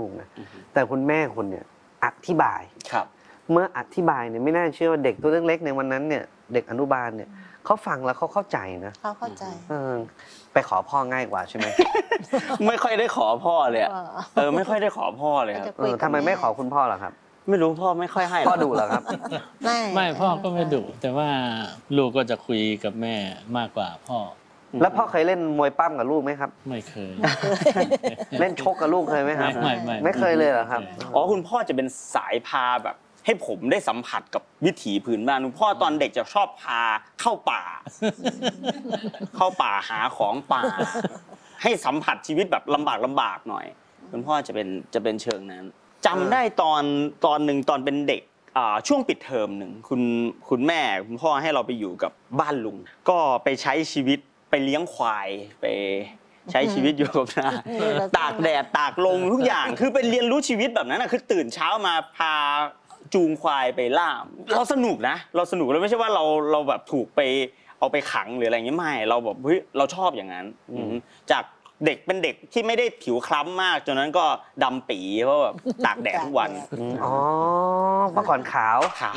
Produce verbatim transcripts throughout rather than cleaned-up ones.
ลูกนะแต่คุณแม่คุณเนี่ยอธิบายครับเมื่ออธิบายเนี่ยไม่น่าเชื่อว่าเด็กตัวเล็กๆในวันนั้นเนี่ยเด็กอนุบาลเนี่ยเขาฟังแล้วเขาเข้าใจนะเขาเข้าใจไปขอพ่อง่ายกว่าใช่ไหมไม่ค่อยได้ขอพ่อเลยเออไม่ค่อยได้ขอพ่อเลยครับทำไมไม่ขอคุณพ่อล่ะครับไม่รู้พ่อไม่ค่อยให้พ่อดุเหรอครับไม่ไม่พ่อก็ไม่ดุแต่ว่าลูกก็จะคุยกับแม่มากกว่าพ่อแล้วพ่อเคยเล่นมวยปั้มกับลูกไหมครับไม่เคยเล่นชกกับลูกเคยไหมครับไม่ไม่ไม่เคยเลยเหรอครับอ๋อคุณพ่อจะเป็นสายพาแบบให้ผมได้สัมผัสกับวิถีพื้นบ้านคุณพ่อตอนเด็กจะชอบพาเข้าป่าเข้าป่าหาของป่าให้สัมผัสชีวิตแบบลำบากลำบากหน่อยคุณพ่อจะเป็นจะเป็นเชิงนั้นจำได้ตอนตอนหนึ่งตอนเป็นเด็กช่วงปิดเทอมหนึ่งคุณคุณแม่คุณพ่อให้เราไปอยู่กับบ้านลุงก็ไปใช้ชีวิตไปเลี้ยงควายไปใช้ชีวิตอยู่กับนาตากแดดตากลมทุกอย่างคือเป็นเรียนรู้ชีวิตแบบนั้นนะคือตื่นเช้ามาพาจูงควายไปล่ามเราสนุกนะเราสนุกแล้วไม่ใช่ว่าเราเราแบบถูกไปเอาไปขังหรืออะไรเงี้ยไม่เราแบบเฮ้ยเราชอบอย่างนั้นจากเด็กเป็นเด็กที่ไม่ได้ผิวคล้ำมากจนนั้นก็ดำปีเพราะแบบตากแดดทุกวันอ๋อเมื่อก่อนขาวขาว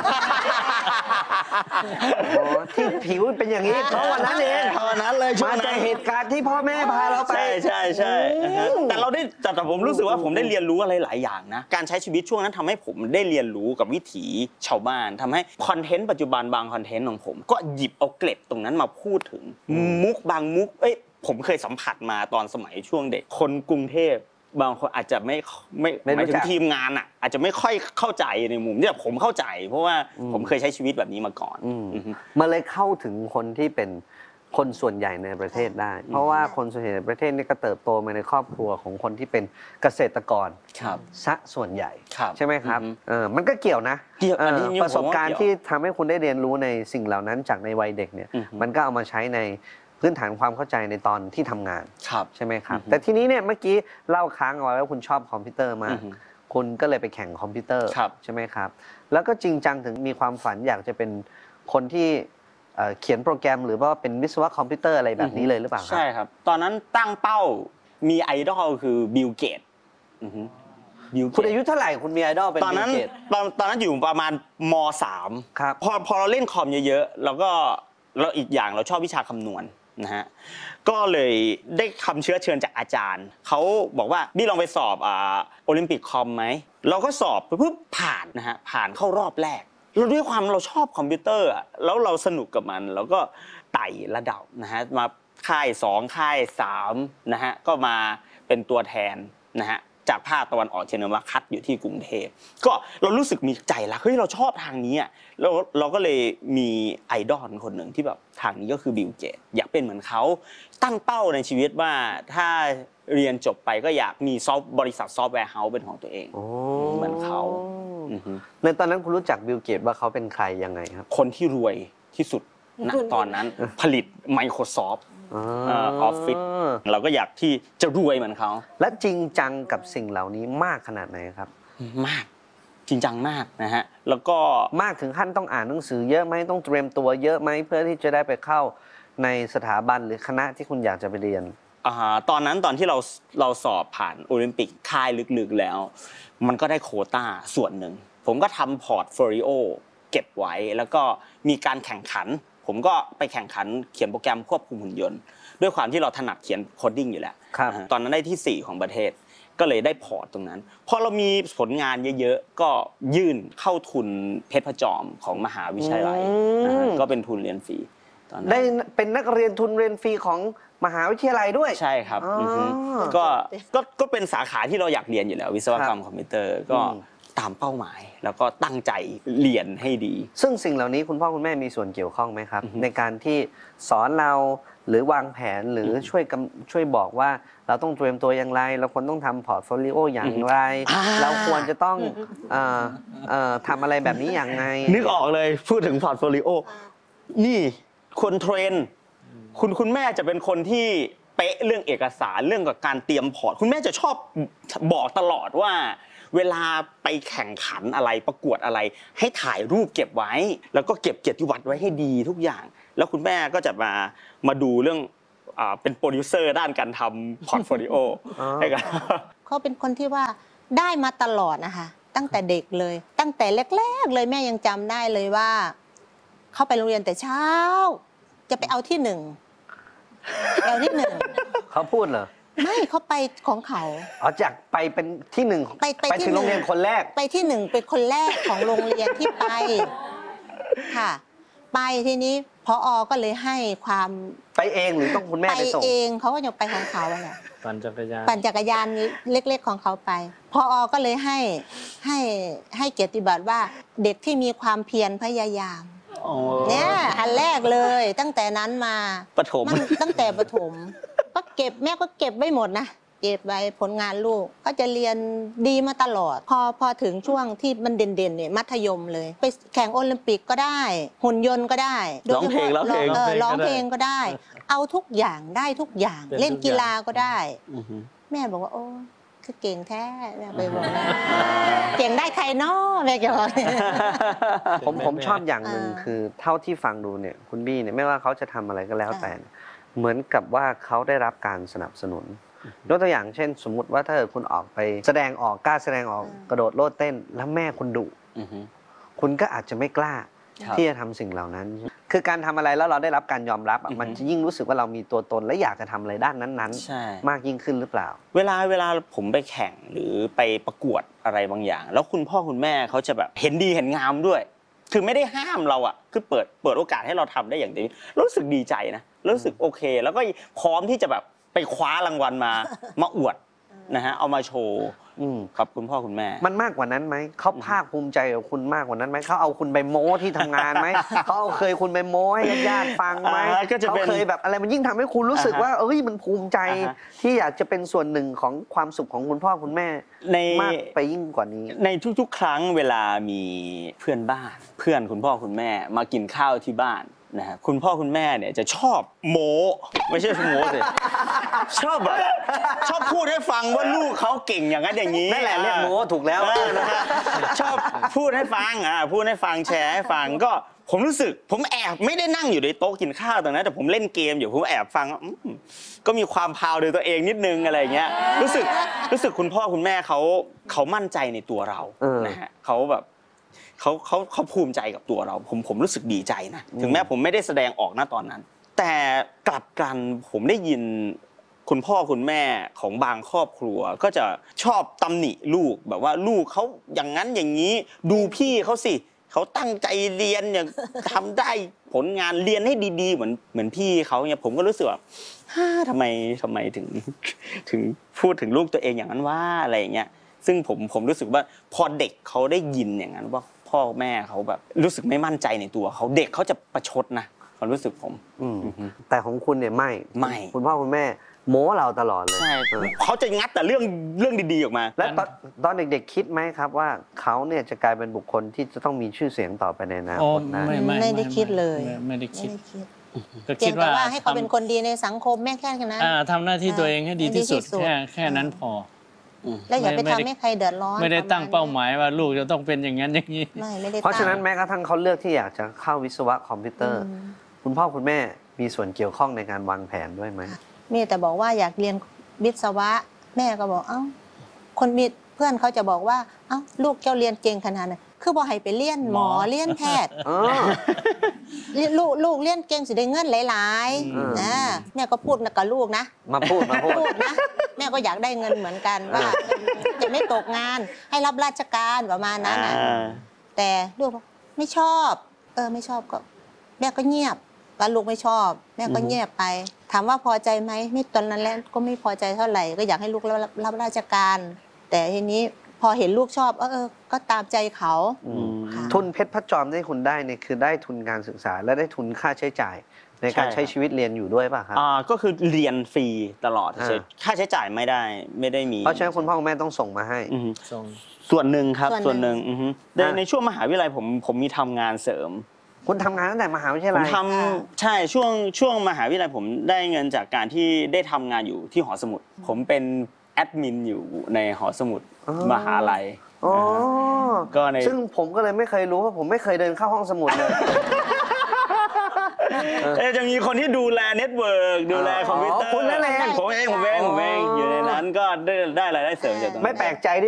ที่ผิวเป็นอย่างนี้เพราะวันนั้นเองเพราะวันนั้นเลยมาจากเหตุการณ์ที่พ่อแม่พาเราไปใช่ใช่ใช่แต่เราได้แต่ผมรู้สึกว่าผมได้เรียนรู้อะไรหลายอย่างนะการใช้ชีวิตช่วงนั้นทำให้ผมได้เรียนรู้กับวิถีชาวบ้านทำให้คอนเทนต์ปัจจุบันบางคอนเทนต์ของผมก็หยิบเอาเกล็ดตรงนั้นมาพูดถึงมุกบางมุกเอ้ยผมเคยสัมผัสมาตอนสมัยช่วงเด็กคนกรุงเทพบางคนอาจจะไม่ไม่หมายถึงทีมงานอ่ะอาจจะไม่ค่อยเข้าใจในมุมที่ผมเข้าใจเพราะว่าผมเคยใช้ชีวิตแบบนี้มาก่อนมันเลยเข้าถึงคนที่เป็นคนส่วนใหญ่ในประเทศได้เพราะว่าคนส่วนใหญ่ในประเทศนี่ก็เติบโตมาในครอบครัวของคนที่เป็นเกษตรกรซะส่วนใหญ่ใช่ไหมครับเออมันก็เกี่ยวนะประสบการณ์ที่ทำให้คุณได้เรียนรู้ในสิ่งเหล่านั้นจากในวัยเด็กเนี่ยมันก็เอามาใช้ในพื้นฐานความเข้าใจในตอนที่ทำงานใช่ไหมครับแต่ทีนี้เนี่ยเมื่อกี้เล่าค้างเอาไว้ว่าคุณชอบคอมพิวเตอร์มากคุณก็เลยไปแข่งคอมพิวเตอร์ใช่ไหมครับแล้วก็จริงจังถึงมีความฝันอยากจะเป็นคนที่เขียนโปรแกรมหรือว่าเป็นวิศวะคอมพิวเตอร์อะไรแบบนี้เลยหรือเปล่าใช่ครับตอนนั้นตั้งเป้ามีไอดอลคือบิลเกตคุณอายุเท่าไหร่คุณมีไอดอลเป็นบิลเกตตอนตอนนั้นอยู่ประมาณม.สามครับพอพอเราเล่นคอมเยอะๆแล้วก็เราอีกอย่างเราชอบวิชาคำนวณนะฮะก็เลยได้คำเชื้อเชิญจากอาจารย์เขาบอกว่าพี่ลองไปสอบอ่าโอลิมปิกคอมไหมเราก็สอบปุ๊บผ่านนะฮะผ่านเข้ารอบแรกเราด้วยความเราชอบคอมพิวเตอร์แล้วเราสนุกกับมันแล้วก็ไต่ระดับนะฮะมาค่ายสองค่ายสามนะฮะก็มาเป็นตัวแทนนะฮะจากภาคตะวันออกเฉียงเหนือมาคัดอยู่ที่กรุงเทพก็เรารู้สึกมีใจรักเฮ้ยเราชอบทางนี้อ่ะเราเราก็เลยมีไอดอลคนหนึ่งที่แบบทางนี้ก็คือบิลเกตอยากเป็นเหมือนเขาตั้งเป้าในชีวิตว่าถ้าเรียนจบไปก็อยากมีซอฟต์บริษัทซอฟต์แวร์เฮาส์เป็นของตัวเองเหมือนเขาในตอนนั้นคุณรู้จักบิลเกตว่าเขาเป็นใครยังไงครับคนที่รวยที่สุดณตอนนั้นผลิต Microsoftออฟฟิศเราก็อยากที่จะรวยเหมือนเขาและจริงจังกับสิ่งเหล่านี้มากขนาดไหนครับมากจริงจังมากนะฮะแล้วก็มากถึงขั้นต้องอ่านหนังสือเยอะไหมต้องเตรียมตัวเยอะไหมเพื่อที่จะได้ไปเข้าในสถาบันหรือคณะที่คุณอยากจะไปเรียนอ่าตอนนั้นตอนที่เราเราสอบผ่านโอลิมปิกค่ายลึกๆแล้วมันก็ได้โควต้าส่วนหนึ่งผมก็ทำพอร์ตโฟลิโอเก็บไว้แล้วก็มีการแข่งขันผมก็ไปแข่งขันเขียนโปรแกรมควบคุมหุ่นยนต์ด้วยความที่เราถนัดเขียนโคดดิ้งอยู่แล้วตอนนั้นได้ที่สี่ของประเทศก็เลยได้พอร์ตตรงนั้นพอเรามีผลงานเยอะๆก็ยื่นเข้าทุนเพชรพจอมของมหาวิทยาลัยก็เป็นทุนเรียนฟรีตอนนั้นได้เป็นนักเรียนทุนเรียนฟรีของมหาวิทยาลัยด้วยใช่ครับก็ก็ก็เป็นสาขาที่เราอยากเรียนอยู่แล้ววิศวกรรมคอมพิวเตอร์ก็ตามเป้าหมายแล้วก็ตั้งใจเรียนให้ดีซึ่งสิ่งเหล่านี้คุณพ่อคุณแม่มีส่วนเกี่ยวข้องไหมครับในการที่สอนเราหรือวางแผนหรือช่วยช่วยบอกว่าเราต้องเตรียมตัวอย่างไรเราควรต้องทำพอร์ตโฟลิโออย่างไรเราควรจะต้องทำอะไรแบบนี้อย่างไรนึกออกเลยพูดถึงพอร์ตโฟลิโอนี่คนเทรนคุณคุณแม่จะเป็นคนที่เป๊ะเรื่องเอกสารเรื่องกับการเตรียมพอร์ตคุณแม่จะชอบบอกตลอดว่าเวลาไปแข่งขันอะไรประกวดอะไรให้ถ่ายรูปเก็บไว้แล้วก็เก็บเกียรติบัตรไว้ให้ดีทุกอย่างแล้วคุณแม่ก็จะมามาดูเรื่องเป็นโปรดิวเซอร์ด้านการทำพอร์ตโฟลิโอให้กันเขาเป็นคนที่ว่าได้มาตลอดนะคะตั้งแต่เด็กเลย ตั้งแต่แรกๆเลยแม่ยังจำได้เลยว่าเขาไปโรงเรียนแต่เช้าจะไปเอาที่หนึ่งเอาที่หนึ่งเขาพูดเหรอไม่เขาไปของเขาอ๋อจากไปเป็นที่หนึ่งไปไปไปที่ถึงโรงเรียนคนแรกไปที่หนึ่งเป็นคนแรกของโรงเรียนที่ไปค่ะไปทีนี้พอก็เลยให้ความไปเองหรือต้องคุณแม่ไปไปส่งเองเขาก็ยังไปของเขาแหละปั่นจักรยานปั่นจักรยานเล็กๆของเขาไปพอก็เลยให้ให้ให้เกียรติบัตรว่าเด็กที่มีความเพียรพยายามเนี่ยอันแรกเลยตั้งแต่นั้นมาประถมมันตั้งแต่ประถมก็เก็บแม่ก็เก็บไว้หมดนะเก็บไว้ผลงานลูกก็จะเรียนดีมาตลอด พอพอถึงช่วงที่มันเด่นๆเนี่ยมัธยมเลยไปแข่งโอลิมปิกก็ได้ หุ่นยนต์ก็ได้ร้องเพลงร้องเพลงเออร้องเพลงก็ได้ เอาทุกอย่างได้ทุกอย่างเล่นกีฬาก็ได้ แม่บอกว่าโอ้คือเก่งแท้แม่ไปบอกเก่งได้ใครเนาะแม่ก็บอกผมผมชอบอย่างหนึ่งอ่าคือเท่าที่ฟังดูเนี่ยคุณบี้เนี่ยไม่ว่าเขาจะทำอะไรก็แล้วแต่เนี่ยเหมือนกับว่าเขาได้รับการสนับสนุนยกตัวอย่างเช่น สมมุติว่าถ้าเกิดคุณออกไปแสดงออกกล้าแสดงออกกระโดดโลดเต้น แล้วแม่คุณดุคุณก็อาจจะไม่กล้าครับที่จะทำสิ่งเหล่านั้น คือการทำอะไรแล้วเราได้รับการยอมรับอะอือฮึมันจะยิ่งรู้สึกว่าเรามีตัวตนและอยากจะทำอะไรด้านนั้นใช่ๆ มากยิ่งขึ้นหรือเปล่าเวลาเวลาผมไปแข่งหรือไปประกวดอะไรบางอย่าง แล้วคุณพ่อคุณแม่เขาจะแบบเห็นดีเห็นงามด้วย คือไม่ได้ห้ามเราอ่ะคือเปิดเปิดโอกาสให้เราทำได้อย่างเต็มที่รู้สึกดีใจนะรู้สึกโอเค แล้วก็พร้อมที่จะแบบไปคว้ารางวัลมามาอวดนะฮะเอามาโชว์อืมกับคุณพ่อคุณแม่มันมากกว่านั้นไหม เขาภาคภูมิใจกับคุณมากกว่านั้นไหม เขาเอาคุณไปโม้ที่ทำงานไหม เขาเอาเคยคุณไปโม้ให้ญาติๆฟังไหมอ่าก็จะเขาเป็นเคยแบบอะไรมันยิ่งทำให้คุณรู้สึกอ่าฮะว่าเอ้ยมันภูมิใจอ่าฮะที่อยากจะเป็นส่วนหนึ่งของความสุขของคุณพ่อคุณแม่ในมากไปยิ่งกว่านี้ในทุกๆ ครั้งเวลามีเพื่อนบ้าน เพื่อนคุณพ่อคุณแม่มากินข้าวที่บ้านนะฮะคุณพ่อคุณแม่เนี่ยจะชอบโม้ไม่ใช่โม้สิชอบแบบชอบพูดให้ฟังว่าลูกเขาเก่งอย่างนั้นอย่างนี้นั่นแหละเรียกโม้ถูกแล้วเออนะฮะชอบพูดให้ฟังอ่าพูดให้ฟังแชร์ให้ฟังก็ผมรู้สึกผมแอบไม่ได้นั่งอยู่ในโต๊ะกินข้าวตรงนั้นแต่ผมเล่นเกมอยู่ผมแอบฟังอืมก็มีความพาวในตัวเองนิดนึงอะไรอย่างเงี้ยรู้สึกรู้สึกคุณพ่อคุณแม่เขาเขามั่นใจในตัวเราเออนะฮะเขาแบบเขาเขาเขาภูมิใจกับตัวเราผมผมรู้สึกดีใจนะถึงแม้ผมไม่ได้แสดงออกณตอนนั้น แต่กลับกันผมได้ยินคุณพ่อคุณแม่ของบางครอบครัวก็จะชอบตำหนิลูกแบบว่าลูกเขาอย่างนั้นอย่างนี้ดูพี่เขาสิเขาตั้งใจเรียนอย่างทำได้ผลงานเรียนให้ดีๆเหมือนเหมือนพี่เขาเนี่ยผมก็รู้สึกว่าฮ่าทำไมทำไมถึงถึงพูดถึงลูกตัวเองอย่างนั้นว่าอะไรอย่างเงี้ยซึ่งผมผมรู้สึกว่าพอเด็กเขาได้ยินอย่างนั้นว่าพ่อแม่เขาแบบรู้สึกไม่มั่นใจในตัวเขาเด็กเขาจะประชดนะความรู้สึกผมอืมแต่ของคุณเนี่ยไม่ไม่คุณพ่อคุณแม่โม้เราตลอดเลยใช่เออเขาจะงัดแต่เรื่องเรื่องดีๆออกมาและตอนตอนเด็กๆคิดไหมครับว่าเขาเนี่ยจะกลายเป็นบุคคลที่จะต้องมีชื่อเสียงต่อไปในอนาอ๋อคตได้ไม่ไม่ไม่ได้คิดเลยไม่ไม่ได้ไม่คิดได้คิดก็เพีคิยดงแต่ว่าว่าให้เขาเป็นคนดีในสังคมแม่แค่นั้นอ่าทำหน้าที่ตัวเองให้ดีที่สุดให้ดีที่สุดแค่แค่นั้นพอแล้วอย่าไปไม่ทำได้ให้ใครเดือดร้อนไม่ได้ตั้งประณเป้าหมายว่าลูกจะต้องเป็นอย่างนั้นอย่างนี้ไม่ไม่ได้เพราะฉะนั้นตั้งแม้กระทั่งเขาเลือกที่อยากจะเข้าวิศวะคอมพิวเตอร์อืมคุณพ่อคุณแม่มีส่วนเกี่ยวข้องในการวางแผนด้วยไหมมีแต่บอกว่าอยากเรียนวิศวะแม่ก็บอกเอ้าคนมีเพื่อนเขาจะบอกว่าเอ้าลูกเจ้าเรียนเก่งขนาดนั้นคือบอกให้ไปเรียนหมอหมอเรียนแพทย์เออลูกลูกเรียนเก่งสิได้เงินหลายอืมๆนะแม่ก็พูดนะกับลูกนะมาพูดมาพูดพูดนะแม่ก็อยากได้เงินเหมือนกันว่าจะไม่ตกงานให้รับราชการประมาณนั้นนะแต่ลูกบอกไม่ชอบ เออไม่ชอบก็แม่ก็เงียบว่าลูกไม่ชอบ แม่ก็เงียบไป ถามว่าพอใจไหมไม่ตอนนั้นแล้วก็ไม่พอใจเท่าไหร่ก็อยากให้ลูกรับรับราชการ แต่ทีนี้พอเห็นลูกชอบเออเออก็ตามใจเขาอืมค่ะทุนเพชรพระจอมที่คุณได้เนี่ยคือได้ทุนการศึกษาและได้ทุนค่าใช้จ่าย ในการใช่ใช้ชีวิตเรียนอยู่ด้วยป่ะครับอ่าก็คือเรียนฟรีตลอดอ่าเฉยค่าใช้จ่ายไม่ได้ไม่ได้มีเพราะฉะนั้นคุณพ่อคุณแม่ต้องส่งมาให้อือฮึส่งส่วนหนึ่งครับส่ส่ววน นหหนึ่นึ่งงอือฮึในอ่าในช่วงมหาวิทยาลัยผมผมมีทำงานเสริมคุณทำงานตั้งแต่มหาวิทยาผลัมยทำใช่ช่วงช่วงมหาวิทยาลัยผมได้เงินจากการที่ได้ทำงานอยู่ที่หอสมุด ผมเป็นแอดมินอยู่ในหอสมุดอ๋อมหาลัยอ๋อก็ในซึ่งผมก็เลยไม่เคยรู้เพราะผมไม่เคยเดินเข้าห้องสมุดเลยมเอ๊ะจะมีคนที่ดูแลเน็ตเวิร์กดูแลคอมพิวเตอร์คุณนั่นเองผมเองผมเองผมเองอยู่ในนั้นก็ได้ได้รายได้เสริมจากตรงนั้นไม่แปลกใจที่